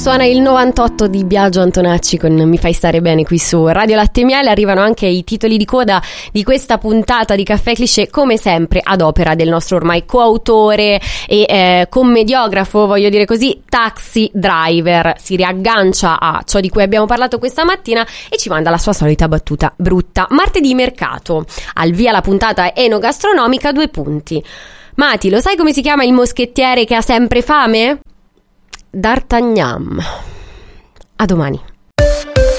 Suona il 98 di Biagio Antonacci con Mi fai stare bene qui su Radio Latte e Miele. Arrivano anche i titoli di coda di questa puntata di Caffè Cliché, come sempre ad opera del nostro ormai coautore e commediografo, voglio dire così, Taxi Driver. Si riaggancia a ciò di cui abbiamo parlato questa mattina e ci manda la sua solita battuta brutta. Martedì mercato, al via la puntata enogastronomica, 2 punti. Mati, lo sai come si chiama il moschettiere che ha sempre fame? D'Artagnan. A domani.